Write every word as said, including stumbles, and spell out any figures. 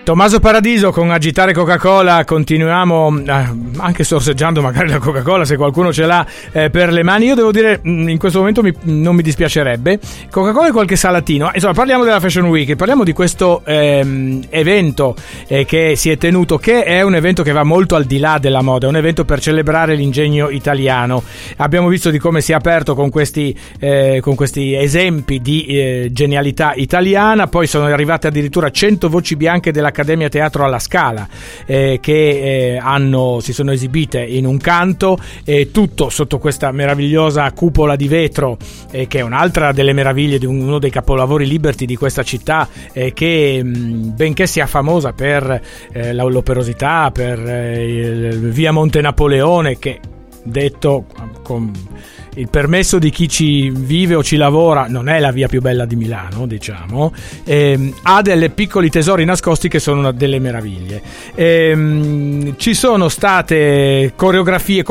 Tommaso Paradiso con Agitare Coca-Cola, continuiamo eh, anche sorseggiando magari la Coca-Cola se qualcuno ce l'ha eh, per le mani. Io devo dire, in questo momento mi, non mi dispiacerebbe Coca-Cola e qualche salatino. Insomma, parliamo della Fashion Week, parliamo di questo ehm, evento eh, che si è tenuto, che è un evento che va molto al di là della moda, è un evento per celebrare l'ingegno italiano. Abbiamo visto di come si è aperto con questi, eh, con questi esempi di eh, genialità italiana, poi sono arrivate addirittura cento voci bianche della Accademia Teatro alla Scala eh, che eh, hanno, si sono esibite in un canto, eh, tutto sotto questa meravigliosa cupola di vetro eh, che è un'altra delle meraviglie di uno dei capolavori Liberty di questa città, eh, che mh, benché sia famosa per eh, l'operosità, per eh, via Monte Napoleone, che detto con il permesso di chi ci vive o ci lavora non è la via più bella di Milano, diciamo, ehm, ha delle piccoli tesori nascosti che sono una delle meraviglie. Ehm, ci sono state coreografie